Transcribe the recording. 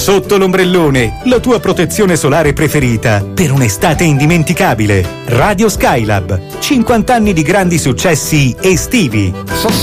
Sotto l'ombrellone, la tua protezione solare preferita per un'estate indimenticabile. Radio Skylab, 50 anni di grandi successi estivi.